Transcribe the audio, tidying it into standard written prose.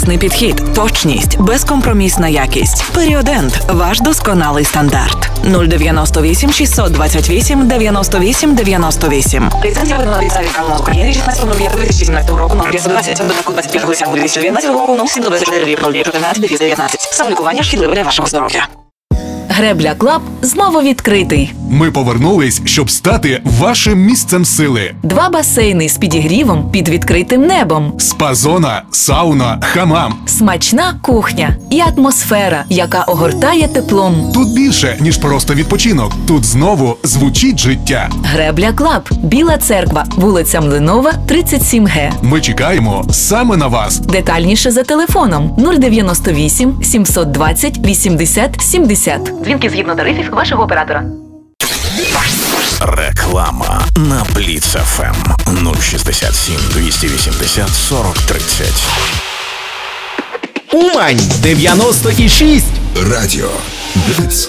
Експертний підхід, точність, безкомпромісна якість. Періодент – ваш досконалий стандарт. 098 628 98 98. Ліцензія видана від Савіка в Україні 16.05.2017 року, номер 520, додатку 25 листопада 2019 року, номер 724 Самолікування шкідливе для вашого здоров'я. Гребля Клаб знову відкритий. Ми повернулись, щоб стати вашим місцем сили. 2 басейни з підігрівом під відкритим небом. Спа-зона, сауна, хамам. Смачна кухня і атмосфера, яка огортає теплом. Тут більше, ніж просто відпочинок. Тут знову звучить життя. Гребля Клаб. Біла церква. Вулиця Млинова, 37Г. Ми чекаємо саме на вас. Детальніше за телефоном 098 720 80 70. Дзвінки згідно тарифів вашого оператора. Реклама на Бліц ФМ 067 280 40 30. Умань 96. Радіо Бліц.